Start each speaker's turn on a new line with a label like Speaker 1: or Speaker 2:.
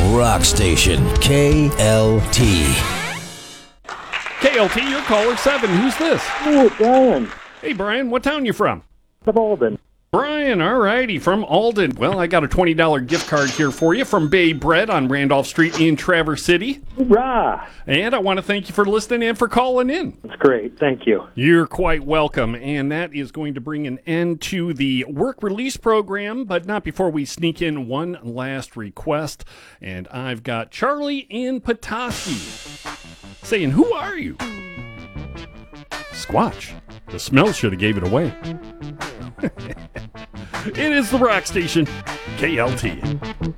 Speaker 1: rock station, KLT.
Speaker 2: KLT, your caller 7. Who's this?
Speaker 3: Oh, Brian.
Speaker 2: Hey, Brian, what town you from?
Speaker 3: From Alden.
Speaker 2: Brian, all righty, from Alden. Well, I got a $20 gift card here for you from Bay Bread on Randolph Street in Traverse City.
Speaker 3: Hoorah!
Speaker 2: And I want to thank you for listening and for calling in.
Speaker 3: That's great. Thank you.
Speaker 2: You're quite welcome. And that is going to bring an end to the work release program, but not before we sneak in one last request. And I've got Charlie in Petoskey saying, "Who are you?" Squatch. The smell should have gave it away. It is the rock station, KLT.